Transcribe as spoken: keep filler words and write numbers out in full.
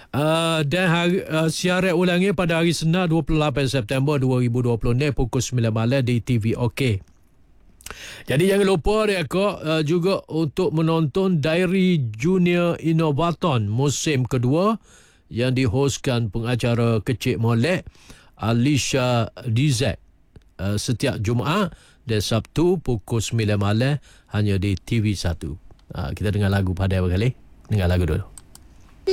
Uh, dan hari, uh, siaran ulangnya pada hari Senin dua puluh lapan September dua ribu dua puluh ni pukul sembilan malam di T V OK. Jadi jangan lupa dia kok uh, juga untuk menonton Diary Junior Innovaton musim kedua yang dihostkan pengacara kecil molek Alicia Dizek uh, setiap Jumaat dan Sabtu pukul sembilan malam hanya di T V satu. Uh, kita dengar lagu pada kali. Dengar lagu dulu.